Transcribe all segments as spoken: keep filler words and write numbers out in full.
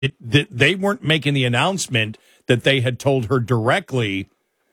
it, that they weren't making the announcement that they had told her directly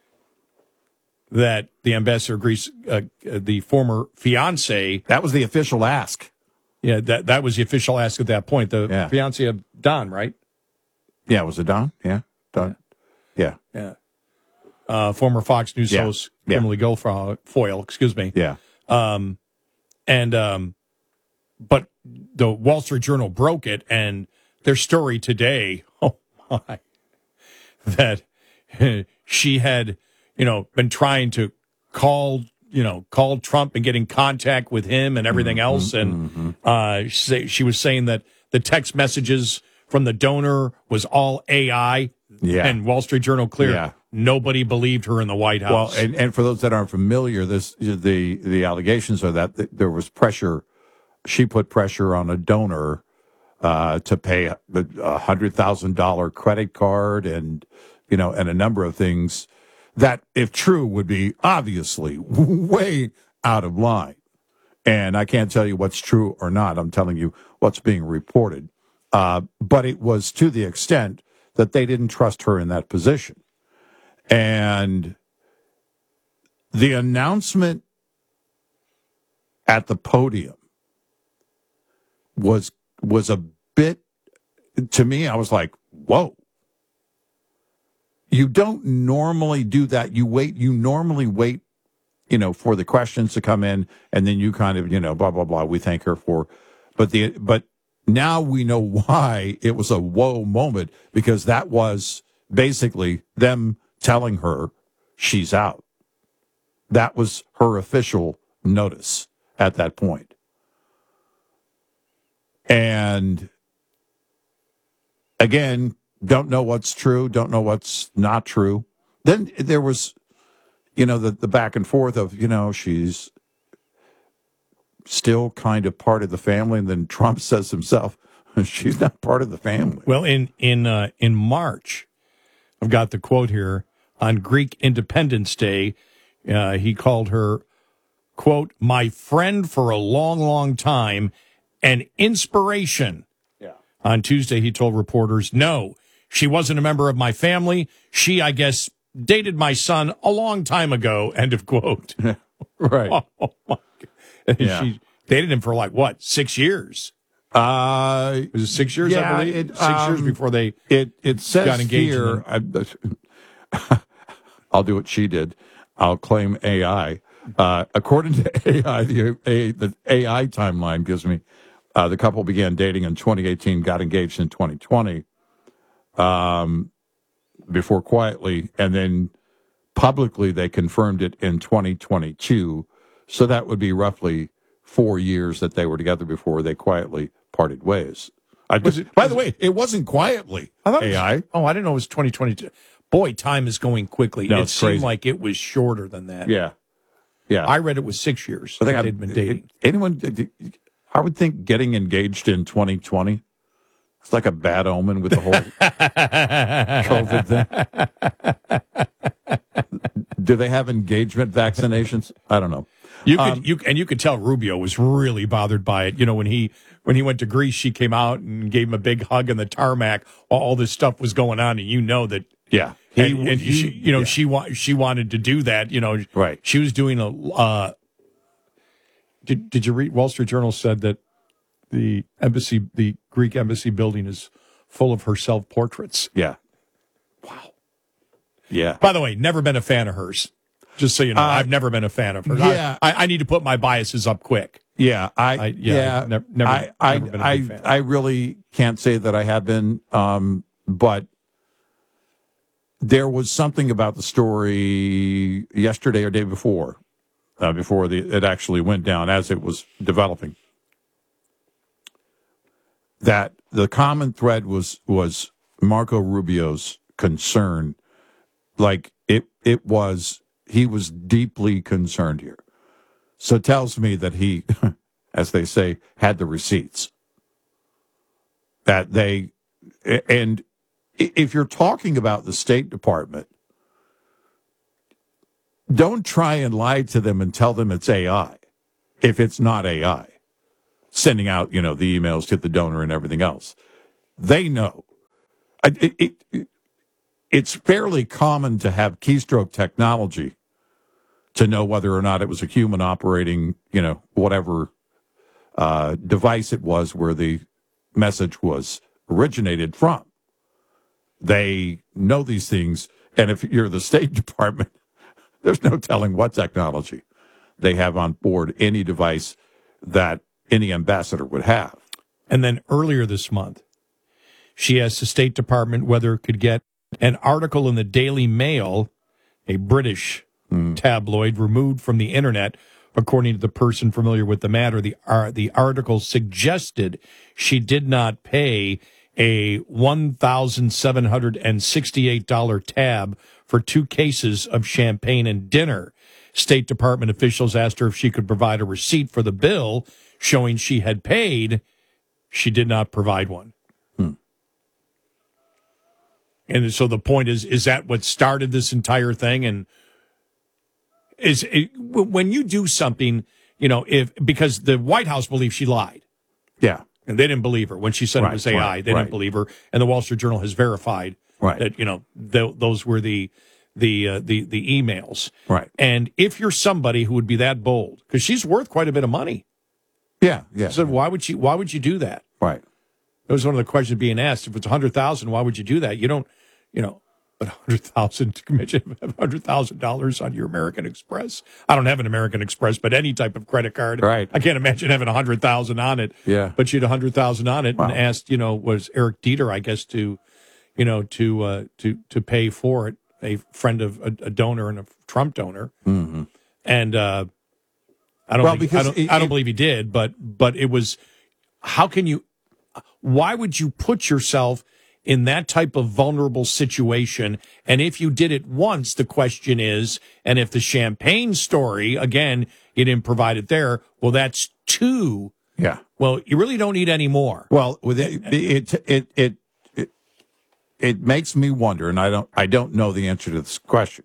that the ambassador of Greece, uh, the former fiance, that was the official ask. Yeah, that that was the official ask at that point. The yeah. fiance of Don, right? Yeah, was it Don? Yeah, Don. Yeah, yeah. yeah. Uh, former Fox News yeah. host yeah. Kimberly Guilfoyle, excuse me. Yeah. Um, and um, but the Wall Street Journal broke it, and their story today. Oh my, that she had, you know, been trying to call, you know, call Trump and get in contact with him and everything mm-hmm, else. And mm-hmm. uh, she, she was saying that the text messages from the donor was all A I. Yeah. And Wall Street Journal clear. Yeah. Nobody believed her in the White House. Well, and, and for those that aren't familiar, this the the allegations are that th- there was pressure. She put pressure on a donor uh, to pay a, a hundred thousand dollar credit card, and you know, and a number of things that, if true, would be obviously way out of line. And I can't tell you what's true or not. I'm telling you what's being reported. Uh, but it was to the extent that they didn't trust her in that position. And the announcement at the podium was was a bit, to me, I was like, whoa. You don't normally do that. You wait, you normally wait, you know, for the questions to come in, and then you kind of, you know, blah, blah, blah, we thank her for, but the, but now we know why it was a whoa moment, because that was basically them telling her she's out. That was her official notice at that point. And again, don't know what's true, don't know what's not true. Then there was, you know, the, the back and forth of, you know, she's still kind of part of the family. And then Trump says himself, she's not part of the family. Well, in, in, uh, in March, I've got the quote here, on Greek Independence Day, uh, he called her, quote, my friend for a long, long time, an inspiration. Yeah. On Tuesday, he told reporters, no, she wasn't a member of my family. She, I guess, dated my son a long time ago, end of quote. Right. Oh, my God. Yeah. She dated him for like, what, six years? Uh, was it six years, yeah, I believe? It, six um, years before they it, it says got engaged. Here, I, I'll do what she did. I'll claim A I. Uh, according to A I, the, a, the A I timeline gives me uh, the couple began dating in twenty eighteen, got engaged in twenty twenty, um, before quietly, and then publicly they confirmed it in twenty twenty-two. So that would be roughly four years that they were together before they quietly parted ways. I just, it, by the way, it wasn't quietly. I thought A I. It was, oh, I didn't know it was twenty twenty-two. Boy, time is going quickly. No, it it's seemed crazy. like it was shorter than that. Yeah. Yeah. I read it was six years. I think that I, they'd been dating. Anyone, I would think getting engaged in twenty twenty, it's like a bad omen with the whole COVID thing. Do they have engagement vaccinations? I don't know. You could, Um, you and you could tell Rubio was really bothered by it. You know, when he when he went to Greece, she came out and gave him a big hug on the tarmac. All, all this stuff was going on, and you know that. Yeah, He, he, and, and he, she, you know, yeah. she wa- she wanted to do that. You know, right? She was doing a. Uh, did Did you read? Wall Street Journal said that the embassy, the Greek embassy building, is full of her self portraits. Yeah. Wow. Yeah. By the way, never been a fan of hers. Just so you know, Uh, I've never been a fan of hers. Yeah. I, I, I need to put my biases up quick. Yeah, I, I- yeah, yeah, never- never- I, I, never been a I, big fan. I really can't say that I have been, um, but there was something about the story yesterday or day before, uh, before the it actually went down as it was developing, that the common thread was was Marco Rubio's concern, like it it was he was deeply concerned here. So it tells me that he, as they say, had the receipts. That they, and if you're talking about the State Department, don't try and lie to them and tell them it's A I if it's not A I. Sending out, you know, the emails to the donor and everything else. They know. I, it, it, it's fairly common to have keystroke technology to know whether or not it was a human operating, you know, whatever uh, device it was where the message was originated from. They know these things, and if you're the State Department, there's no telling what technology they have on board any device that any ambassador would have. And then earlier this month, she asked the State Department whether it could get an article in the Daily Mail, a British mm. tabloid, removed from the internet. According to the person familiar with the matter, the uh, the article suggested she did not pay a one thousand seven hundred sixty-eight dollars tab for two cases of champagne and dinner. State Department officials asked her if she could provide a receipt for the bill showing she had paid. She did not provide one. Hmm. And so the point is, is that what started this entire thing? And is it, when you do something, you know, if because the White House believes she lied. Yeah. And they didn't believe her when she said right, it was A I. Right, they right. didn't believe her. And the Wall Street Journal has verified right. that, you know, th- those were the the uh, the the emails. Right. And if you're somebody who would be that bold, because she's worth quite a bit of money. Yeah, yeah. So why would she why would you do that? Right. That was one of the questions being asked. If it's a hundred thousand, why would you do that? You don't, you know, but a hundred thousand to commission a hundred thousand dollars on your American Express. I don't have an American Express, but any type of credit card. Right. I can't imagine having a hundred thousand on it. Yeah. But she had a hundred thousand on it, wow. and asked, you know, was Eric Dieter, I guess, to, you know, to uh, to to pay for it. A friend of a, a donor and a Trump donor, mm-hmm. and uh, I don't, well, think, because I don't, it, I don't it, believe he did, but but it was. How can you? Why would you put yourself in that type of vulnerable situation? And if you did it once, the question is, and if the champagne story again, you didn't provide it there, well, that's two. Yeah. Well, you really don't need any more. Well, with it, it, it, it, it, it makes me wonder, and I don't, I don't know the answer to this question.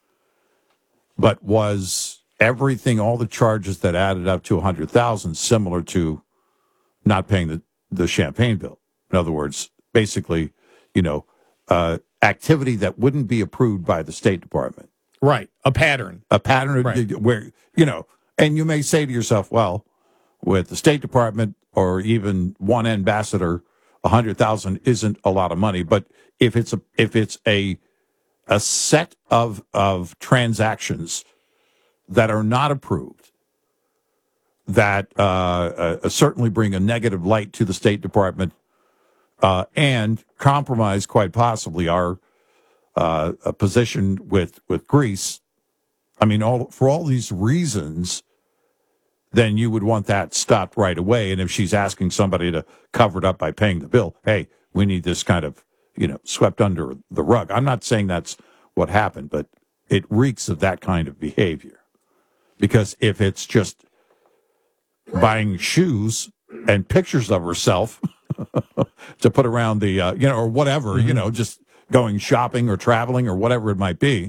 But was everything, all the charges that added up to a hundred thousand, similar to not paying the, the champagne bill? In other words, basically, you know, uh, activity that wouldn't be approved by the State Department. Right. A pattern. A pattern right. of, where, you know, and you may say to yourself, well, with the State Department or even one ambassador, a hundred thousand isn't a lot of money. But if it's a if it's a a set of of transactions that are not approved, that uh, uh, certainly bring a negative light to the State Department uh, and compromise, quite possibly, our uh, a position with with Greece. I mean, all for all these reasons, then you would want that stopped right away. And if she's asking somebody to cover it up by paying the bill, hey, we need this kind of, you know, swept under the rug. I'm not saying that's what happened, but it reeks of that kind of behavior. Because if it's just buying shoes and pictures of herself to put around the, uh, you know, or whatever, mm-hmm. you know, just going shopping or traveling or whatever it might be,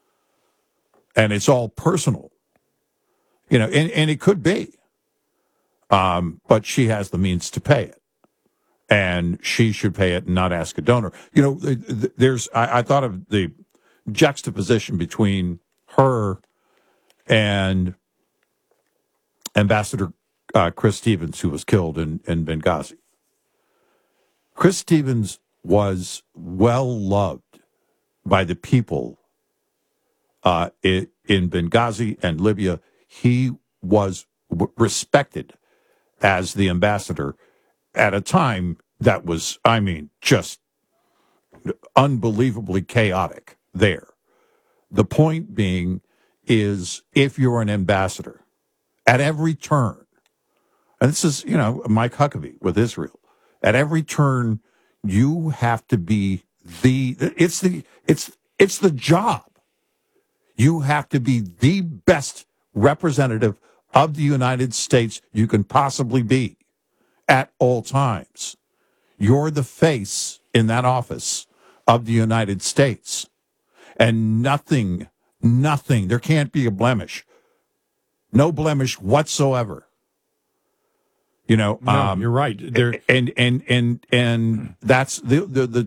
and it's all personal, you know, and, and it could be, um, but she has the means to pay it, and she should pay it and not ask a donor. You know, there's, I, I thought of the juxtaposition between her and Ambassador uh, Chris Stevens, who was killed in, in Benghazi. Chris Stevens was well loved by the people uh, in, in Benghazi and Libya. He was w- respected as the ambassador at a time that was, I mean, just unbelievably chaotic there. The point being is, if you're an ambassador at every turn, and this is, you know, Mike Huckabee with Israel, at every turn, you have to be the, it's the, it's, it's the job. You have to be the best representative of the United States you can possibly be at all times. You're the face in that office of the United States. And nothing, nothing, there can't be a blemish. No blemish whatsoever. You know, no, um, you're right. There, and and and and that's the, the the